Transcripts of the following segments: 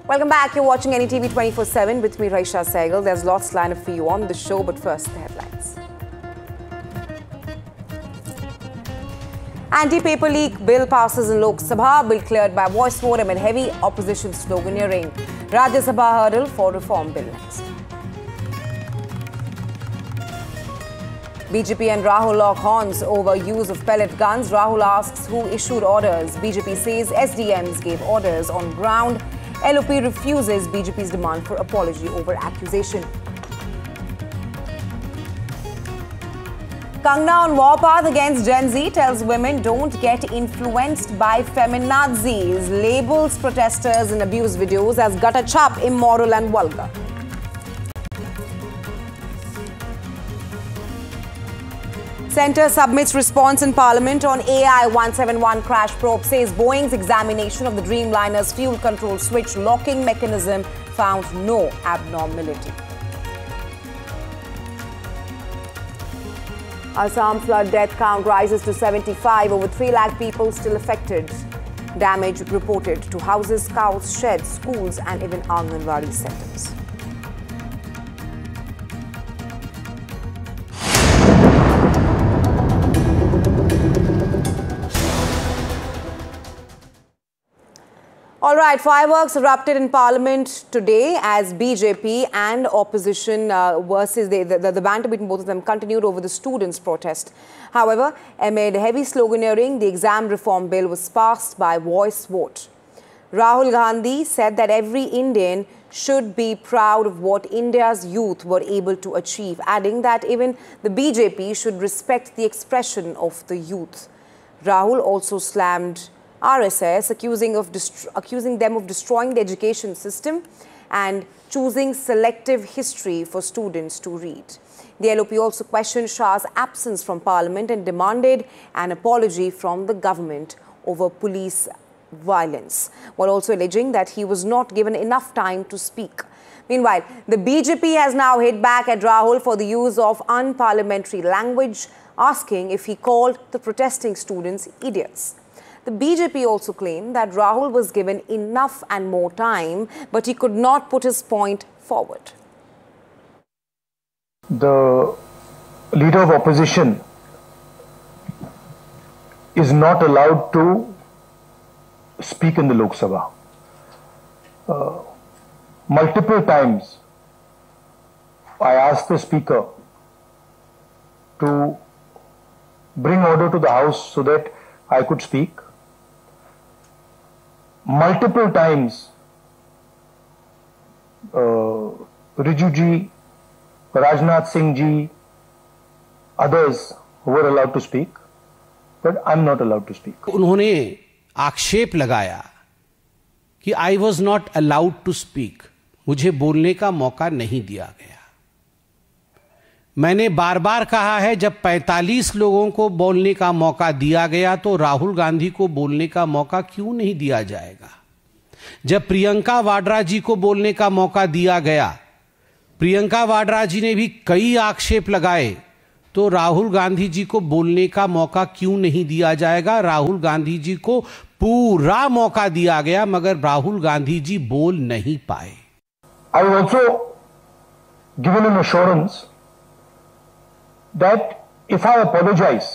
Welcome back. You're watching NETV 24/7 with me, Raisha Sehgal. There's lots lined up for you on the show, but first, the headlines. Anti-paper leak bill passes in Lok Sabha. Bill cleared by voice vote amid heavy opposition sloganeering. Rajya Sabha hurdle for reform bill next. BJP and Rahul lock horns over use of pellet guns. Rahul asks who issued orders. BJP says SDMs gave orders on ground. LOP refuses BJP's demand for apology over accusation. Kangna on warpath against Gen Z tells women don't get influenced by feminazis. Labels protesters in abuse videos as gutter chap, immoral and vulgar. Centre submits response in Parliament on AI 171 crash probe. Says Boeing's examination of the Dreamliner's fuel control switch locking mechanism found no abnormality. Assam flood death count rises to 75. Over 3 lakh people still affected. Damage reported to houses, cows, sheds, schools and even Anganwadi centres. All right, fireworks erupted in Parliament today as BJP and opposition versus the banter between both of them continued over the students' protest. However, amid heavy sloganeering, the exam reform bill was passed by voice vote. Rahul Gandhi said that every Indian should be proud of what India's youth were able to achieve, adding that even the BJP should respect the expression of the youth. Rahul also slammed RSS, accusing them of destroying the education system and choosing selective history for students to read. The LOP also questioned Shah's absence from Parliament and demanded an apology from the government over police violence, while also alleging that he was not given enough time to speak. Meanwhile, the BJP has now hit back at Rahul for the use of unparliamentary language, asking if he called the protesting students idiots. The BJP also claimed that Rahul was given enough and more time, but he could not put his point forward. The leader of opposition is not allowed to speak in the Lok Sabha. Multiple times I asked the speaker to bring order to the house so that I could speak. Multiple times, Riju ji, Rajnath Singh ji, others were allowed to speak, but I'm not allowed to speak. उन्होंने आक्षेप लगाया कि I was not allowed to speak. मुझे बोलने का मौका नहीं दिया गया. मैंने बार बार कहा है जब 45 लोगों को बोलने का मौका दिया गया तो राहुल गांधी को बोलने का मौका क्यों नहीं दिया जाएगा. जब प्रियंका वाड्रा जी को बोलने का मौका दिया गया, प्रियंका वाड्रा जी ने भी कई आक्षेप लगाए, तो राहुल गांधी जी को बोलने का मौका क्यों नहीं दिया जाएगा. राहुल गांधी जी को पूरा मौका दिया गया मगर राहुल गांधी जी बोल नहीं पाए. I also given an assurance that if I apologize,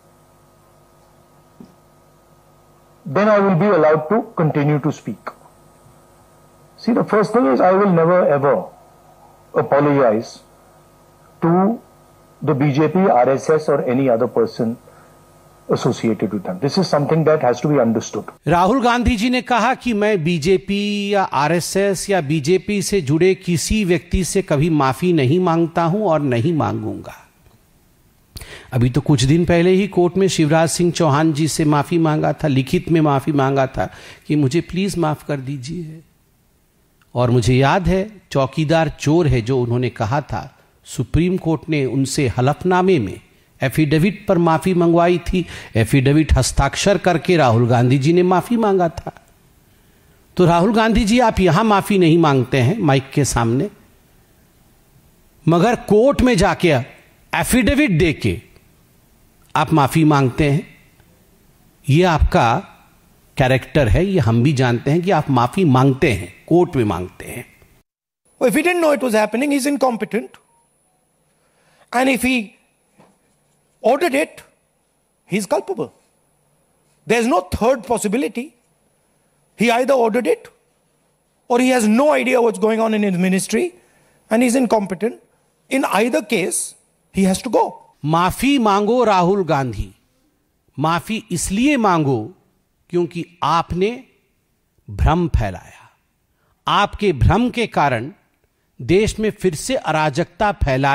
then I will be allowed to continue to speak. See, the first thing is I will never ever apologize to the BJP, RSS or any other person associated with them. This is something that has to be understood. Rahul Gandhi ji ने कहा कि मैं BJP या RSS या BJP से जुड़े किसी व्यक्ति से कभी माफी नहीं मांगता हूं और नहीं मांगूंगा. अभी तो कुछ दिन पहले ही कोर्ट में शिवराज सिंह चौहान जी से माफी मांगा था, लिखित में माफी मांगा था कि मुझे प्लीज माफ कर दीजिए. और मुझे याद है चौकीदार चोर है जो उन्होंने कहा था, सुप्रीम कोर्ट ने उनसे हलफनामे में एफिडेविट पर माफी मंगवाई थी. एफिडेविट हस्ताक्षर करके राहुल गांधी जी ने माफी मांगा था. तो राहुल गांधी जी आप यहां माफी नहीं मांगते हैं माइक के सामने, मगर कोर्ट में जाके एफिडेविट देके आप माफी मांगते हैं. यह आपका कैरेक्टर है, ये हम भी जानते हैं कि आप माफी मांगते हैं, कोर्ट में मांगते हैं। If he didn't know it was happening, he's incompetent. And if he ordered it, he's culpable. There's no third possibility. He either ordered it or he has no idea what's going on in his ministry and he's incompetent. In either case, he has to go. माफी मांगो राहुल गांधी, माफी इसलिए मांगो क्योंकि आपने भ्रम फैलाया। आपके भ्रम के कारण देश में फिर से अराजकता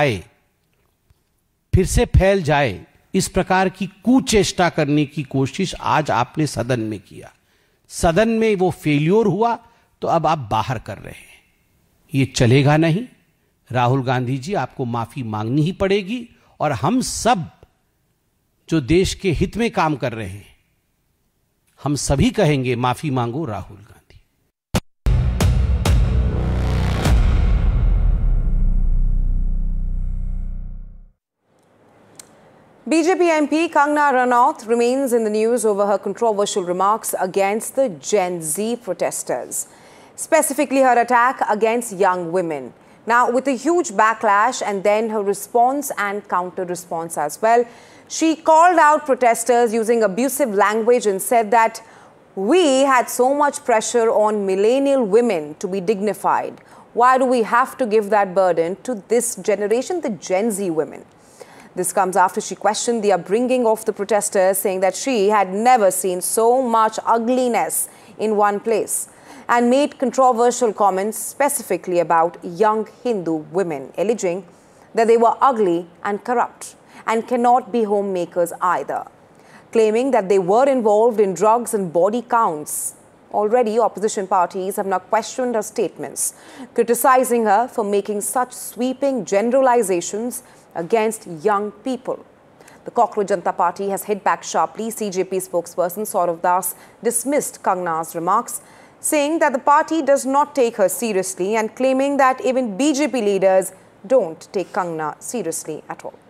फिर से फैल जाए, इस प्रकार की कुचेष्टा करने की कोशिश आज आपने सदन में किया। सदन में वो फेल्योर हुआ तो अब आप बाहर कर रहे हैं। ये चलेगा नहीं। राहुल गांधी जी, आपको माफी मांगनी ही पड़ेगी और हम सब जो देश के हित में काम कर रहे हैं, हम सभी कहेंगे माफी मांगो Rahul Gandhi. BJP MP Kangana Ranaut remains in the news over her controversial remarks against the Gen Z protesters, specifically her attack against young women. Now, with a huge backlash and then her response and counter-response as well, she called out protesters using abusive language and said that we had so much pressure on millennial women to be dignified. Why do we have to give that burden to this generation, the Gen Z women? This comes after she questioned the upbringing of the protesters, saying that she had never seen so much ugliness in one place, and made controversial comments specifically about young Hindu women, alleging that they were ugly and corrupt and cannot be homemakers either, claiming that they were involved in drugs and body counts. Already, opposition parties have now questioned her statements, criticizing her for making such sweeping generalizations against young people. The Cockroach Janata Party has hit back sharply. CJP spokesperson Saurav Das dismissed Kangana's remarks, saying that the party does not take her seriously and claiming that even BJP leaders don't take Kangana seriously at all.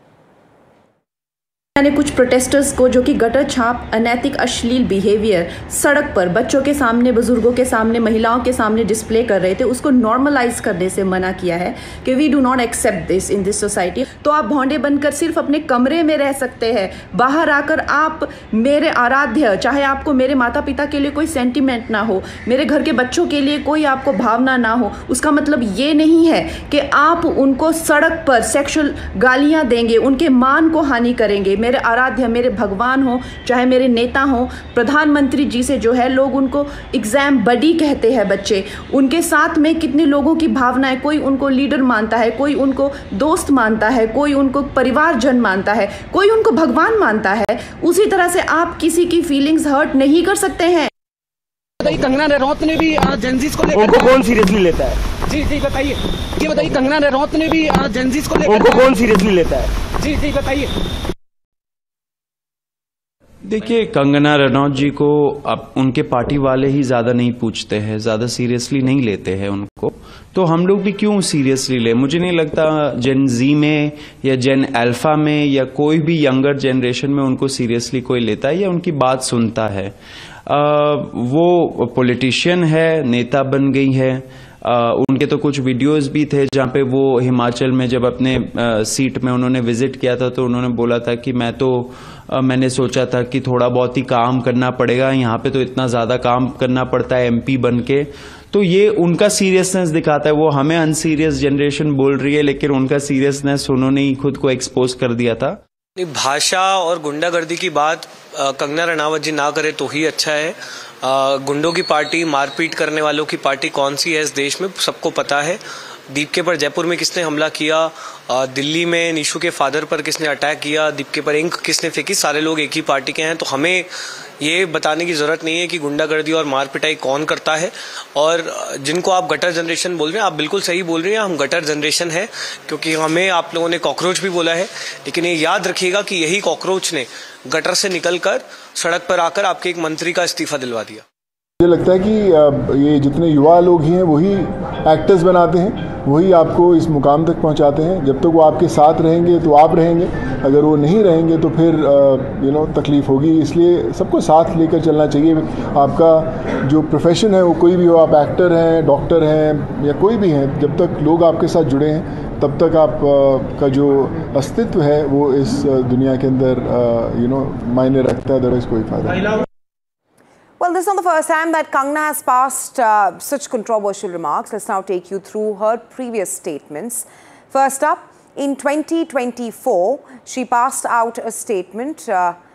मैंने कुछ protesters को जो कि gutter छाप अनैतिक अश्लील behaviour सड़क पर बच्चों के सामने, बुजुर्गों के सामने, महिलाओं के सामने डिस्प्ले कर रहे थे, उसको नॉर्मलाइज करने से मना किया है कि we do not accept this in this society. तो आप भौंडे बनकर सिर्फ अपने कमरे में रह सकते हैं, बाहर आकर आप मेरे आराध्य, चाहे आपको मेरे माता पिता के लिए कोई सेंटिमेंट ना हो, मेरे घर के बच्चों के लिए कोई आपको भावना ना हो, उसका मतलब ये नहीं है कि आप उनको सड़क पर सेक्सुअल गालियाँ देंगे, उनके मान को हानि करेंगे। मेरे आराध्य, मेरे भगवान हो, चाहे मेरे नेता हो, प्रधानमंत्री जी से जो है लोग उनको एग्जाम बडी कहते हैं बच्चे, उनके साथ में कितने लोगों की भावनाएं, कोई उनको लीडर मानता है, कोई उनको दोस्त मानता है, कोई उनको परिवारजन मानता है, कोई उनको भगवान मानता है। उसी तरह से आप किसी की फीलिंग्स हर्ट नहीं कर सकते हैं। कंगना रनौत ने भी जेंजीज को लेकर उनको कौन सीरियसली लेता है? जी बताइए, ये बताइए, कंगना रनौत ने भी जेंजीज को लेकर उनको कौन सीरियसली लेता है? जी बताइए। देखिए, कंगना रनौत जी को अब उनके पार्टी वाले ही ज़्यादा नहीं पूछते हैं, ज़्यादा सीरियसली नहीं लेते हैं उनको, तो हम लोग भी क्यों सीरियसली ले? मुझे नहीं लगता जेन जी में या जेन अल्फा में या कोई भी यंगर जनरेशन में उनको सीरियसली कोई लेता है या उनकी बात सुनता है। वो पॉलिटिशियन है, नेता बन गई है। उनके तो कुछ वीडियोस भी थे जहाँ पे वो हिमाचल में जब अपने सीट में उन्होंने विजिट किया था तो उन्होंने बोला था कि मैंने सोचा था कि थोड़ा बहुत ही काम करना पड़ेगा, यहाँ पे तो इतना ज़्यादा काम करना पड़ता है एमपी बन के। तो ये उनका सीरियसनेस दिखाता है। वो हमें अनसीरियस जनरेशन बोल रही है, लेकिन उनका सीरियसनेस उन्होंने ही खुद को एक्सपोज कर दिया था। भाषा और गुंडागर्दी की बात कंगना रनावत जी ना करे तो ही अच्छा है। गुंडों की पार्टी, मारपीट करने वालों की पार्टी कौन सी है इस देश में सबको पता है। दीपके पर जयपुर में किसने हमला किया, दिल्ली में निशु के फादर पर किसने अटैक किया, दीपके पर इंक किसने फेंकी, सारे लोग एक ही पार्टी के हैं। तो हमें ये बताने की जरूरत नहीं है कि गुंडागर्दी और मार पिटाई कौन करता है। और जिनको आप गटर जनरेशन बोल रहे हैं, आप बिल्कुल सही बोल रहे हैं, हम गटर जनरेशन है, क्योंकि हमें आप लोगों ने कॉकरोच भी बोला है। लेकिन ये याद रखिएगा कि यही कॉकरोच ने गटर से निकलकर सड़क पर आकर आपके एक मंत्री का इस्तीफा दिलवा दिया। मुझे लगता है कि ये जितने युवा लोग हैं वही एक्टर्स बनाते हैं, वही आपको इस मुकाम तक पहुंचाते हैं। जब तक वो आपके साथ रहेंगे तो आप रहेंगे, अगर वो नहीं रहेंगे तो फिर तकलीफ़ होगी। इसलिए सबको साथ लेकर चलना चाहिए। आपका जो प्रोफेशन है वो कोई भी हो, आप एक्टर हैं, डॉक्टर हैं या कोई भी हैं, जब तक लोग आपके साथ जुड़े हैं तब तक आप का जो अस्तित्व है वो इस दुनिया के अंदर मायने रखता है, अदरवाइज कोई फायदा नहीं। Well, this is not the first time that Kangna has passed such controversial remarks. Let's now take you through her previous statements. First up, in 2024, she passed out a statement.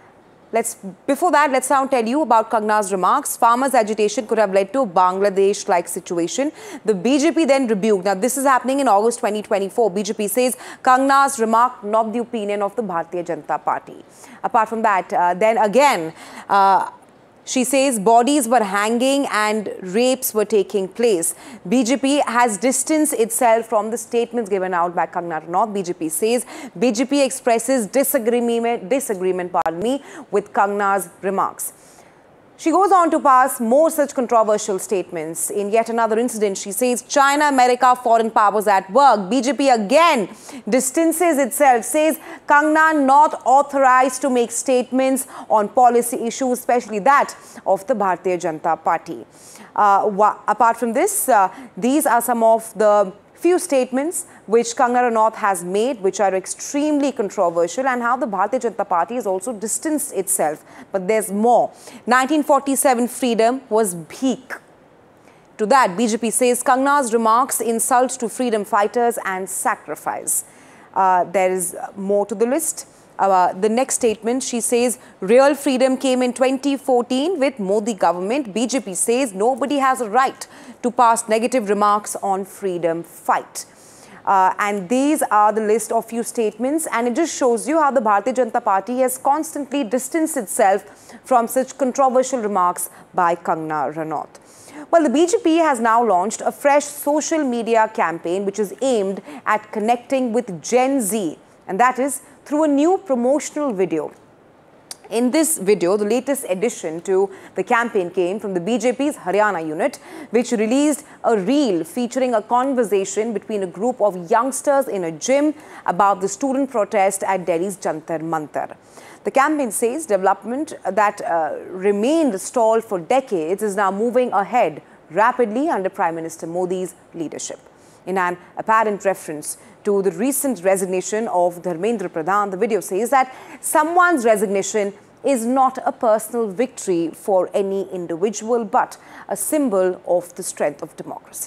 Before that, let's now tell you about Kangna's remarks. Farmers' agitation could have led to a Bangladesh-like situation. The BJP then rebuked. Now, this is happening in August 2024. BJP says Kangna's remark not the opinion of the Bharatiya Janata Party. Apart from that, then again, she says bodies were hanging and rapes were taking place. BJP has distanced itself from the statements given out by Kangna Ranaut. BJP says BJP expresses disagreement with Kangna's remarks. She goes on to pass more such controversial statements. In yet another incident, she says China, America, foreign powers at work. BJP again distances itself, says Kangna not authorized to make statements on policy issues, especially that of the Bharatiya Janata Party. Apart from this, these are some of the few statements which Kangna Ranaut has made, which are extremely controversial, and how the Bharatiya Janata Party has also distanced itself. But there's more. 1947 freedom was bheek. To that, BJP says Kangna's remarks insults to freedom fighters and sacrifice. There is more to the list. The next statement, she says real freedom came in 2014 with Modi government. BJP says nobody has a right to pass negative remarks on freedom fight. And these are the list of few statements, and it just shows you how the Bharatiya Janata Party has constantly distanced itself from such controversial remarks by Kangna Ranaut. Well, the BJP has now launched a fresh social media campaign which is aimed at connecting with Gen Z, and that is through a new promotional video. In this video, the latest addition to the campaign came from the BJP's Haryana unit, which released a reel featuring a conversation between a group of youngsters in a gym about the student protest at Delhi's Jantar Mantar. The campaign says development that remained stalled for decades is now moving ahead rapidly under Prime Minister Modi's leadership. In an apparent reference to the recent resignation of Dharmendra Pradhan, the video says that someone's resignation is not a personal victory for any individual, but a symbol of the strength of democracy.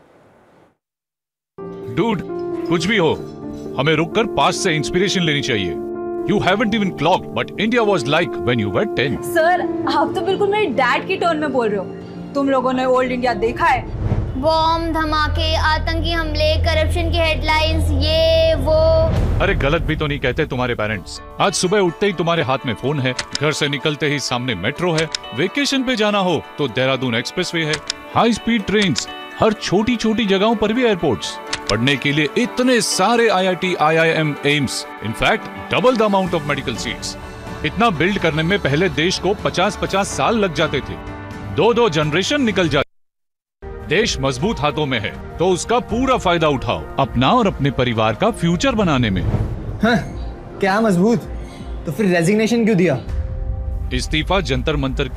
Dude, कुछ भी हो, हमें रुककर past से inspiration लेनी चाहिए. You haven't even clocked, but India was like when you were 10. Sir, आप तो बिल्कुल मेरे डैड की टोन में बोल रहे हो. तुम लोगों ने ओल्ड इंडिया देखा है? बॉम्ब, धमाके, आतंकी हमले, करप्शन की हेडलाइंस, ये वो. अरे गलत भी तो नहीं कहते तुम्हारे पेरेंट्स. आज सुबह उठते ही तुम्हारे हाथ में फोन है, घर से निकलते ही सामने मेट्रो है, वेकेशन पे जाना हो तो देहरादून एक्सप्रेसवे है, हाई स्पीड ट्रेन्स, हर छोटी छोटी जगहों पर भी एयरपोर्ट्स, पढ़ने के लिए इतने सारे IIT, IIM, AIIMS, in fact double the amount of medical seats. इतना बिल्ड करने में पहले देश को 50-50 साल लग जाते थे. 2 जनरेशन निकल जाते. देश मजबूत हाथों में है तो उसका पूरा फायदा उठाओ, अपना और अपने परिवार का फ्यूचर बनाने में. हाँ, क्या मजबूत? तो फिर रेजिग्नेशन क्यों दिया? इस्तीफा जंतर मंतर